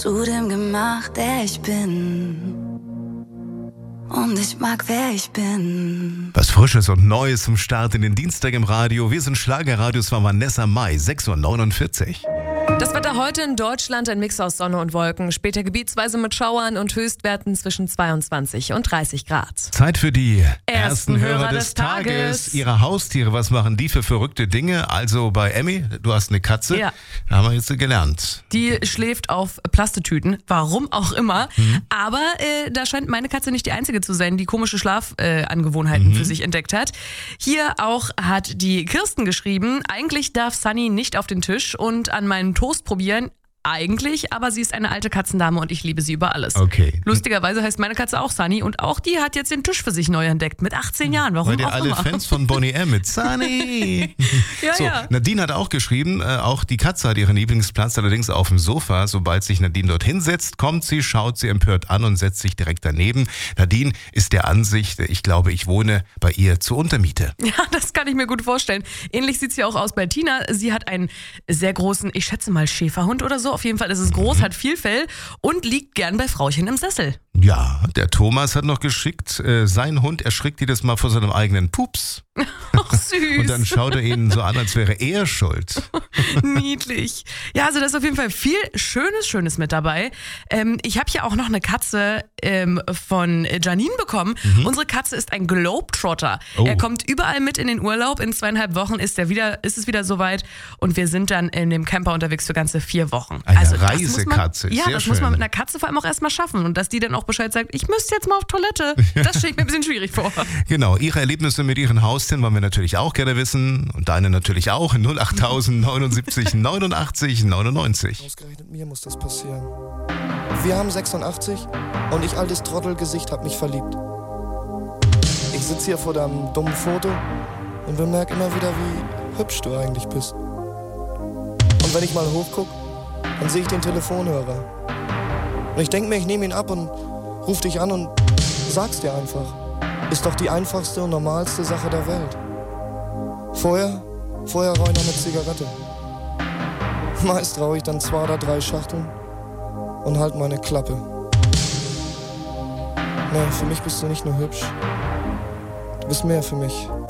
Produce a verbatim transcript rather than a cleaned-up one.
zu dem gemacht, der ich bin. Und ich mag, wer ich bin. Was Frisches und Neues zum Start in den Dienstag im Radio. Wir sind Schlagerradios von Vanessa Mai, sechs Uhr neunundvierzig. Das Wetter heute in Deutschland ein Mix aus Sonne und Wolken, später gebietsweise mit Schauern und Höchstwerten zwischen zweiundzwanzig und dreißig Grad. Zeit für die ersten, Ersten Hörer, Hörer des des Tages. Tages. Ihre Haustiere, was machen die für verrückte Dinge? Also bei Emmy, du hast eine Katze, Ja. da haben wir jetzt gelernt. Die schläft auf Plastetüten, warum auch immer. Mhm. Aber äh, da scheint meine Katze nicht die einzige zu sein, die komische Schlafangewohnheiten äh, Angewohnheiten Mhm. für sich entdeckt hat. Hier auch hat die Kirsten geschrieben, eigentlich darf Sunny nicht auf den Tisch und an meinen Toast probieren. Eigentlich, aber sie ist eine alte Katzendame und ich liebe sie über alles. Okay. Lustigerweise heißt meine Katze auch Sunny und auch die hat jetzt den Tisch für sich neu entdeckt. Mit achtzehn Jahren, warum Weil ihr auch alle immer. Fans von Bonnie M. mit Sunny. Ja, so, ja. Nadine hat auch geschrieben, äh, auch die Katze hat ihren Lieblingsplatz, allerdings auf dem Sofa. Sobald sich Nadine dort hinsetzt, kommt sie, schaut sie empört an und setzt sich direkt daneben. Nadine ist der Ansicht, ich glaube, ich wohne bei ihr zur Untermiete. Ja, das kann ich mir gut vorstellen. Ähnlich sieht sie auch aus bei Tina. Sie hat einen sehr großen, ich schätze mal Schäferhund oder so. Auf jeden Fall ist es groß, hat viel Fell und liegt gern bei Frauchen im Sessel. Ja, der Thomas hat noch geschickt, äh, sein Hund erschrickt jedes Mal vor seinem eigenen Pups. Ach, süß. Und dann schaut er ihn so an, als wäre er schuld. Niedlich. Ja, also da ist auf jeden Fall viel Schönes, Schönes mit dabei. Ähm, ich habe hier auch noch eine Katze ähm, von Janine bekommen. Mhm. Unsere Katze ist ein Globetrotter. Oh. Er kommt überall mit in den Urlaub. In zweieinhalb Wochen ist, er wieder, ist es wieder soweit. Und wir sind dann in dem Camper unterwegs für ganze vier Wochen. Eine das muss man- Reisekatze, Ja, sehr das muss man schön. mit einer Katze vor allem auch erstmal schaffen. Und dass die dann auch Bescheid sagt, ich müsste jetzt mal auf Toilette. Das stelle ich mir ein bisschen schwierig vor. Genau, Ihre Erlebnisse mit Ihren Haustieren wollen wir natürlich auch gerne wissen. Und deine natürlich auch. null acht neunundsiebzig neunundachtzig neunundneunzig. Ausgerechnet mir muss das passieren. Wir haben sechsundachtzig und ich, altes Trottelgesicht, hab mich verliebt. Ich sitze hier vor deinem dummen Foto und bemerke immer wieder, wie hübsch du eigentlich bist. Und wenn ich mal hochguck, dann sehe ich den Telefonhörer. Und ich denke mir, ich nehme ihn ab und ruf dich an und sag's dir einfach. Ist doch die einfachste und normalste Sache der Welt. Vorher, vorher rauche ich noch eine Zigarette. Meist rauche ich dann zwei oder drei Schachteln und halt meine Klappe. Nee, für mich bist du nicht nur hübsch. Du bist mehr für mich.